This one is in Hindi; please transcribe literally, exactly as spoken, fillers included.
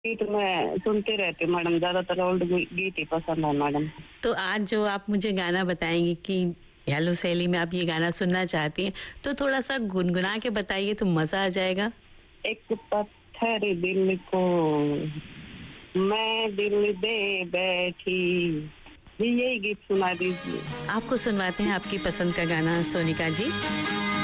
गीत मैं सुनती रहती हूँ मैडम, ज़्यादातर ओल्ड गी गीत ही पसंद है मैडम। तो आज जो आप मुझे गाना बताएँगी कि हेलो सहेली में आप ये गाना सुनना चाहती हैं, तो थोड़ा-सा गुनगुना के बताइए तो मज़ा आ जाएगा। एक पत्थर दिल को मैं दिल दे बैठी, जी यही गीत सुना दीजिए। आपको सुनवाते हैं आपकी पसंद का गाना सोनिका जी।